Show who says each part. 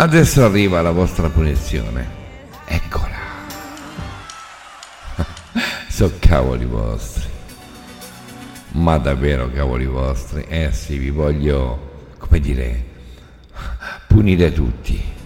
Speaker 1: Adesso arriva la vostra punizione. Eccola. So cavoli vostri. Ma davvero cavoli vostri. Eh sì, vi voglio, come dire, punire tutti.